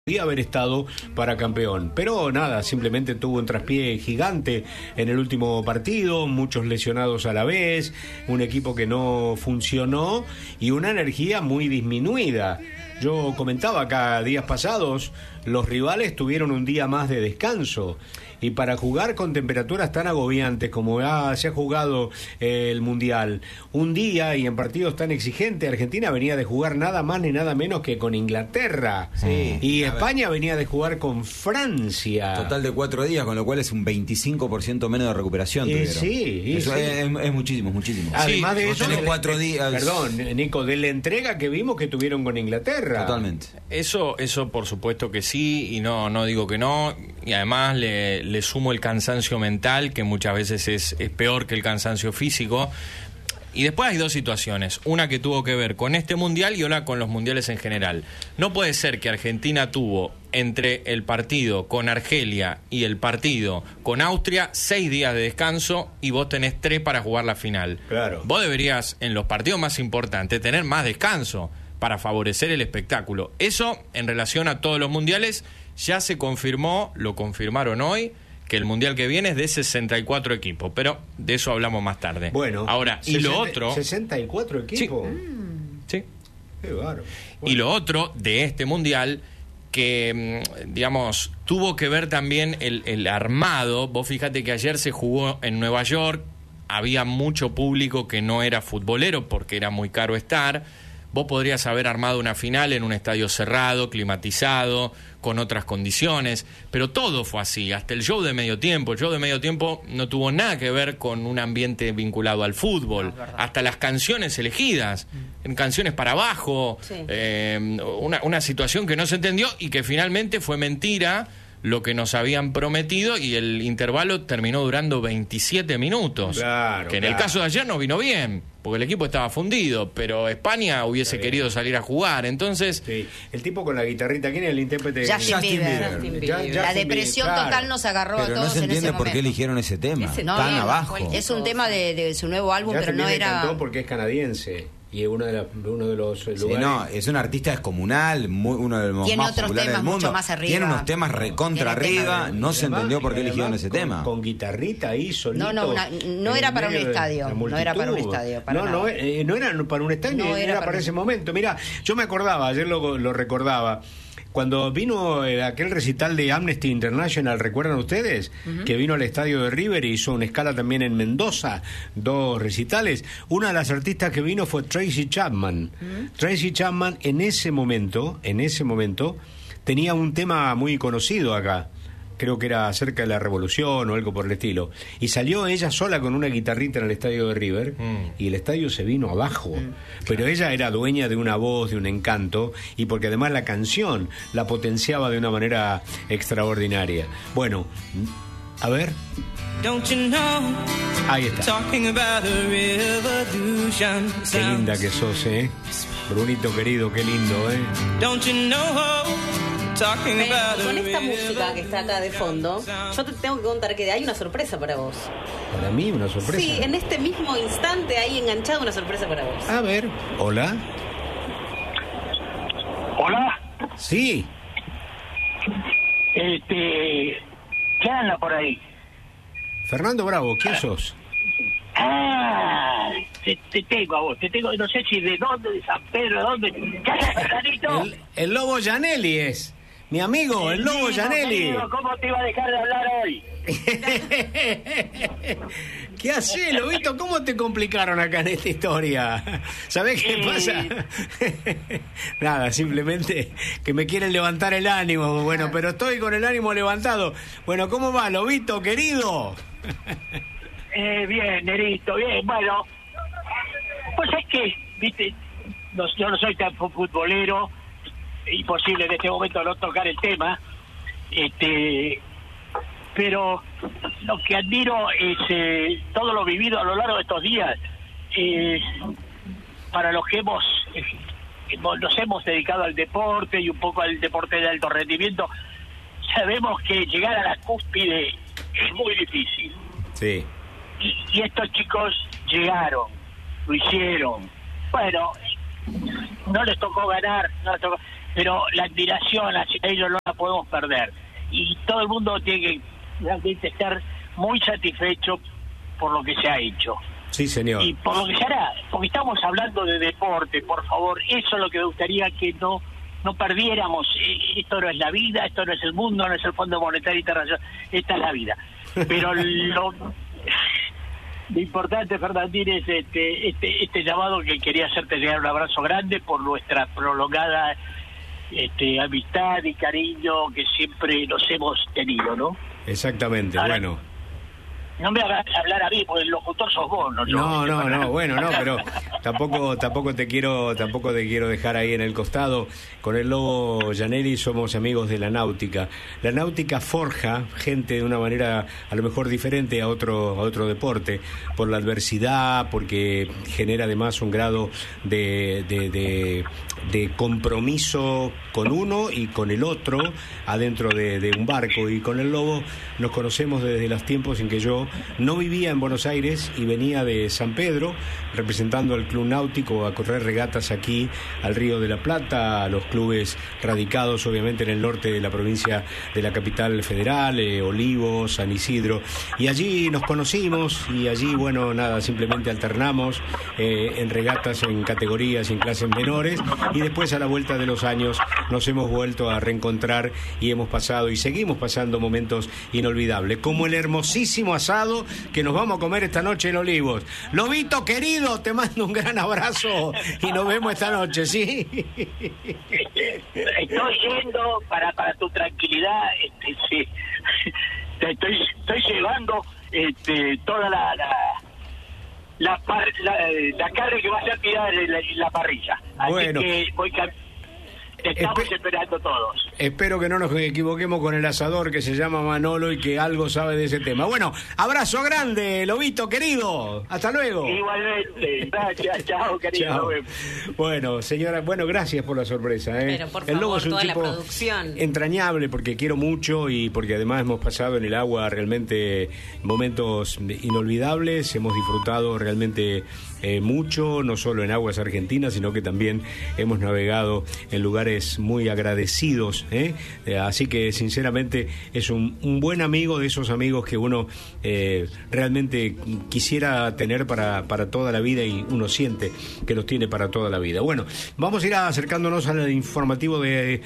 podía haber estado para campeón, pero nada, simplemente tuvo un traspié gigante en el último partido, muchos lesionados a la vez, un equipo que no funcionó y una energía muy disminuida. Yo comentaba acá días pasados, los rivales tuvieron un día más de descanso y para jugar con temperaturas tan agobiantes como se ha jugado el Mundial, un día y en partidos tan exigentes, Argentina venía de jugar nada más ni nada menos que con Inglaterra, sí, y España venía de jugar con Francia. Total de 4 días, con lo cual es un 25% menos de recuperación. Sí, eso sí. Es muchísimo, muchísimo. Además de eso, 4 días. Perdón, Nico, de la entrega que vimos que tuvieron con Inglaterra. Totalmente. Eso por supuesto que sí, y no digo que no, y además le sumo el cansancio mental, que muchas veces es peor que el cansancio físico. Y después hay dos situaciones, una que tuvo que ver con este mundial y otra con los mundiales en general. No puede ser que Argentina tuvo entre el partido con Argelia y el partido con Austria 6 días de descanso y vos tenés 3 para jugar la final. Claro. Vos deberías, en los partidos más importantes, tener más descanso para favorecer el espectáculo. Eso, en relación a todos los mundiales, ya se confirmó, lo confirmaron hoy, que el mundial que viene es de 64 equipos, pero de eso hablamos más tarde. Bueno, ahora, y lo otro... 64 equipos. Sí. Qué bárbaro. Bueno. Y lo otro de este mundial, que, digamos, tuvo que ver también el armado. Vos fíjate que ayer se jugó en Nueva York, había mucho público que no era futbolero porque era muy caro estar. Vos podrías haber armado una final en un estadio cerrado, climatizado, con otras condiciones, pero todo fue así, hasta el show de medio tiempo. El show de medio tiempo no tuvo nada que ver con un ambiente vinculado al fútbol, hasta las canciones elegidas, en canciones para abajo, sí. Una situación que no se entendió y que finalmente fue mentira lo que nos habían prometido, y el intervalo terminó durando 27 minutos. Claro, que en el caso de ayer no vino bien, porque el equipo estaba fundido, pero España hubiese querido salir a jugar, entonces... Sí. El tipo con la guitarrita, ¿quién es el intérprete? Justin Bieber. La depresión total nos agarró a todos en ese momento. Pero no se entiende por qué eligieron ese tema, tan abajo. Es un tema de su nuevo álbum, Justin pero no Bieber era... cantó porque es canadiense. Y es uno de los lugares... Sí, no, es un artista descomunal, uno de los más populares del mundo. Más arriba. Tiene unos temas recontra arriba, no se entendió por qué eligieron ese tema. Con guitarrita ahí, solito. No era para un estadio. No era para un estadio. No era para un estadio, no era para ese momento. Mira, yo me acordaba, ayer lo recordaba. Cuando vino aquel recital de Amnesty International, ¿recuerdan ustedes? Uh-huh. Que vino al estadio de River y hizo una escala también en Mendoza, 2 recitales. Una de las artistas que vino fue Tracy Chapman. Uh-huh. Tracy Chapman en ese momento, tenía un tema muy conocido acá. Creo que era acerca de la revolución o algo por el estilo. Y salió ella sola con una guitarrita en el estadio de River y el estadio se vino abajo. Pero ella era dueña de una voz, de un encanto, y porque además la canción la potenciaba de una manera extraordinaria. Bueno, a ver. Ahí está. Qué linda que sos, Brunito querido, qué lindo, Con esta música que está acá de fondo, yo te tengo que contar que hay una sorpresa para vos. ¿Para mí una sorpresa? Sí, en este mismo instante hay enganchada una sorpresa para vos. A ver, hola. ¿Hola? Sí. ¿Qué anda por ahí? Fernando Bravo, ¿quién sos? Te tengo a vos, no sé si de dónde, de San Pedro, de dónde. ¿Qué haces, Fernandito? El Lobo Gianelli es. Mi amigo, el Lobo Gianelli. ¿Cómo te iba a dejar de hablar hoy? ¿Qué haces, Lobito? ¿Cómo te complicaron acá en esta historia? ¿Sabés qué pasa? Nada, simplemente que me quieren levantar el ánimo. Bueno, pero estoy con el ánimo levantado. Bueno, ¿cómo va, Lobito, querido? Bien, Nerito, bien. Bueno, pues es que, viste, yo no soy tan futbolero, imposible en este momento no tocar el tema, pero lo que admiro es todo lo vivido a lo largo de estos días, para los que nos hemos dedicado al deporte y un poco al deporte de alto rendimiento. Sabemos que llegar a la cúspide es muy difícil. Sí. Y estos chicos llegaron, lo hicieron. Bueno, no les tocó ganar, pero la admiración hacia ellos no la podemos perder. Y todo el mundo tiene que realmente estar muy satisfecho por lo que se ha hecho. Sí, señor. Y por lo que se hará, porque estamos hablando de deporte, por favor, eso es lo que me gustaría que no perdiéramos. Esto no es la vida, esto no es el mundo, no es el Fondo Monetario Internacional, esta es la vida. Pero lo importante, Fernandín, es este llamado que quería hacerte llegar, un abrazo grande por nuestra prolongada amistad y cariño que siempre nos hemos tenido, ¿no? Exactamente. Ahora, bueno. No me hagas hablar a mí, porque el locutor sos vos, ¿no? Bueno, pero tampoco te quiero dejar ahí en el costado. Con el Lobo Gianelli somos amigos de la náutica. La náutica forja gente de una manera a lo mejor diferente a otro deporte, por la adversidad, porque genera además un grado de compromiso con uno y con el otro adentro de un barco. Y con el Lobo nos conocemos desde los tiempos en que yo no vivía en Buenos Aires y venía de San Pedro representando al Club Náutico a correr regatas aquí al Río de la Plata, a los clubes radicados obviamente en el norte de la provincia de la capital federal, Olivos, San Isidro, y allí nos conocimos y allí, bueno, nada, simplemente alternamos en regatas, en categorías y en clases menores, y después a la vuelta de los años nos hemos vuelto a reencontrar y hemos pasado y seguimos pasando momentos inolvidables, como el hermosísimo asado que nos vamos a comer esta noche en Olivos. Lobito querido, te mando un gran abrazo y nos vemos esta noche, ¿sí? Estoy yendo para tu tranquilidad, sí. Estoy llevando toda la carne que va a ser tirada en la parrilla. Así bueno, que estamos esperando todos. Espero que no nos equivoquemos con el asador que se llama Manolo y que algo sabe de ese tema. Bueno, abrazo grande, Lobito querido. Hasta luego. Igualmente. Gracias, chao, querido. Chao. Bueno, señora, gracias por la sorpresa. Pero por favor, el Lobo es un toda tipo la producción entrañable, porque quiero mucho y porque además hemos pasado en el agua realmente momentos inolvidables. Hemos disfrutado realmente mucho, no solo en aguas argentinas, sino que también hemos navegado en lugares muy agradecidos, así que sinceramente es un buen amigo, de esos amigos que uno realmente quisiera tener para toda la vida, y uno siente que los tiene para toda la vida. Bueno, vamos a ir acercándonos al informativo de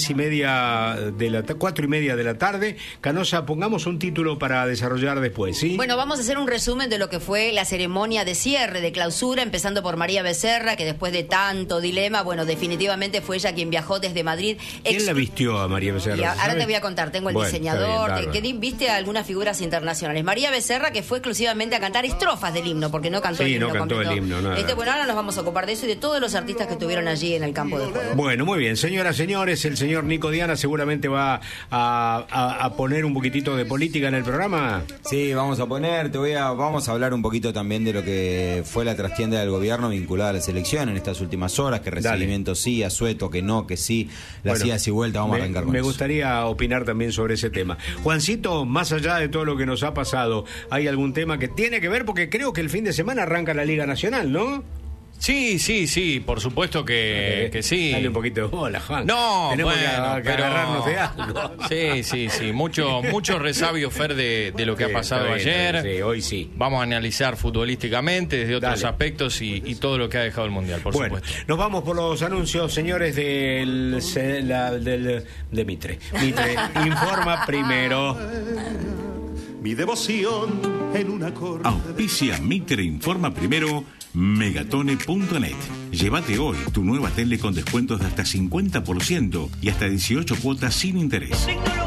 4:30 de la tarde. Canosa, pongamos un título para desarrollar después, ¿sí? Bueno, vamos a hacer un resumen de lo que fue la ceremonia de cierre, de clausura, empezando por María Becerra, que después de tanto dilema, bueno, definitivamente fue ella quien viajó desde Madrid. ¿Quién la vistió a María Becerra? Ahora te voy a contar, tengo el diseñador, que viste a algunas figuras internacionales. María Becerra, que fue exclusivamente a cantar estrofas del himno, porque no cantó el himno. Sí, no cantó el himno, nada. Bueno, ahora nos vamos a ocupar de eso y de todos los artistas que estuvieron allí en el campo de juego. Bueno, muy bien, señoras, señores, el señor Nico Diana seguramente va a poner un poquitito de política en el programa. Sí, vamos a poner, vamos a hablar un poquito también de lo que fue la trastienda del gobierno vinculada a la selección en estas últimas horas, que recibimiento sí, asueto que no, que sí, las idas y vueltas, vamos a arrancar con eso. Me eso. gustaría opinar también sobre ese tema. Juancito, más allá de todo lo que nos ha pasado, ¿hay algún tema que tiene que ver? Porque creo que el fin de semana arranca la Liga Nacional, ¿no? Sí, por supuesto que sí. Dale un poquito de bola, Juan. No, tenemos que agarrarnos de algo. Sí. Mucho resabio, Fer, de lo que ha pasado ayer. Sí, hoy sí. Vamos a analizar futbolísticamente desde otros aspectos y todo lo que ha dejado el Mundial, por supuesto. Nos vamos por los anuncios, señores, de Mitre. Mitre informa primero. Mi devoción en una corte. Auspicia Mitre informa primero Megatone.net. Llévate hoy tu nueva tele con descuentos de hasta 50% y hasta 18 cuotas sin interés.